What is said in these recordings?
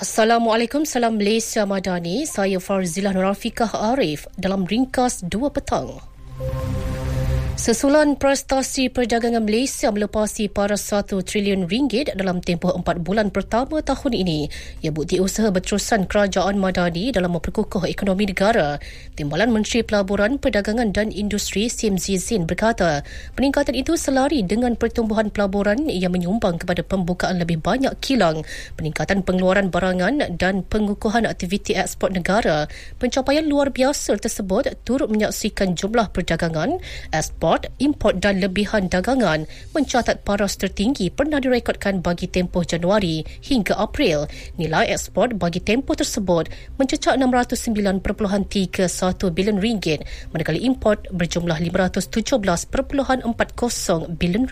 Assalamualaikum, salam Malaysia Madani. Saya Farzilah Nurafikah Arif dalam ringkas 2 petang. Sesulan prestasi perdagangan Malaysia melepasi paras RM1 trilion dalam tempoh 4 bulan pertama tahun ini. Ia bukti usaha berterusan kerajaan Madani dalam memperkukuh ekonomi negara. Timbalan Menteri Pelaburan, Perdagangan dan Industri Sim Zizin berkata, peningkatan itu selari dengan pertumbuhan pelaburan yang menyumbang kepada pembukaan lebih banyak kilang, peningkatan pengeluaran barangan dan pengukuhan aktiviti ekspor negara. Pencapaian luar biasa tersebut turut menyaksikan jumlah perdagangan, ekspor, import dan lebihan dagangan mencatat paras tertinggi pernah direkodkan bagi tempoh Januari hingga April. Nilai ekspor bagi tempoh tersebut mencecah RM609.31 bilion, manakala import berjumlah RM517.40 bilion.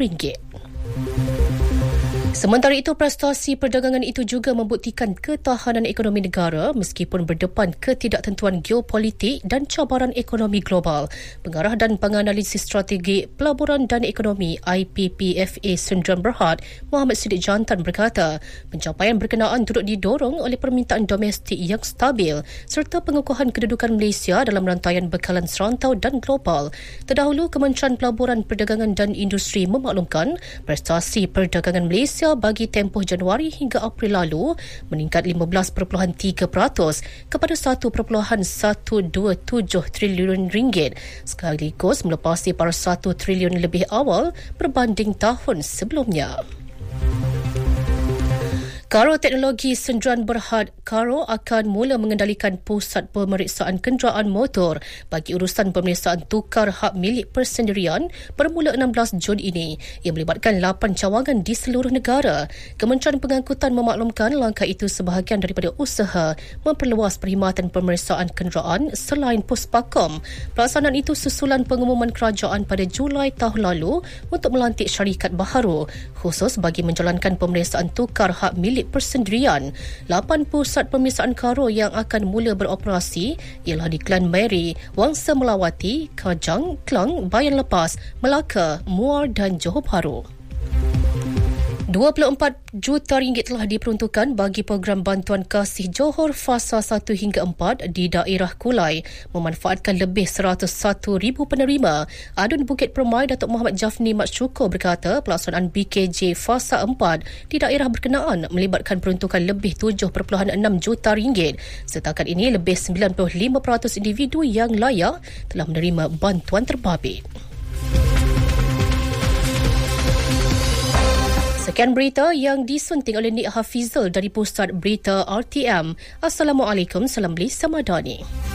Sementara itu, prestasi perdagangan itu juga membuktikan ketahanan ekonomi negara meskipun berdepan ketidaktentuan geopolitik dan cabaran ekonomi global. Pengarah dan penganalisis strategi pelaburan dan ekonomi IPPFA Sdn Bhd, Muhammad Siddiq Jantan berkata, pencapaian berkenaan turut didorong oleh permintaan domestik yang stabil serta pengukuhan kedudukan Malaysia dalam rantaian bekalan serantau dan global. Terdahulu, Kementerian Pelaburan, Perdagangan dan Industri memaklumkan prestasi perdagangan Malaysia bagi tempoh Januari hingga April lalu meningkat 15.3% kepada RM1.127 trilion, sekaligus melepasi paras RM1 trilion lebih awal berbanding tahun sebelumnya. Karo Teknologi Sdn Bhd Karo akan mula mengendalikan pusat pemeriksaan kenderaan motor bagi urusan pemeriksaan tukar hak milik persendirian bermula 16 Jun ini yang melibatkan 8 cawangan di seluruh negara. Kementerian Pengangkutan memaklumkan langkah itu sebahagian daripada usaha memperluas perkhidmatan pemeriksaan kenderaan selain Puspakom. Pelaksanaan itu susulan pengumuman kerajaan pada Julai tahun lalu untuk melantik syarikat baharu khusus bagi menjalankan pemeriksaan tukar hak milik persendirian. 8 pusat pemeriksaan Karo yang akan mula beroperasi ialah di Klan Mary, Wangsa Melawati, Kajang, Klang, Bayan Lepas, Melaka, Muar dan Johor Bahru. RM24 juta telah diperuntukkan bagi program bantuan kasih Johor fasa 1 hingga 4 di daerah Kulai, memanfaatkan lebih 101,000 penerima. Adun Bukit Permai Datuk Muhammad Jafni Mat Syukur berkata, pelaksanaan BKJ fasa 4 di daerah berkenaan melibatkan peruntukan lebih RM7.6 juta. Setakat ini, lebih 95% individu yang layak telah menerima bantuan terbabit. Sekian berita yang disunting oleh Nik Hafizul dari Pusat Berita RTM. Assalamualaikum, salam Malaysia Madani.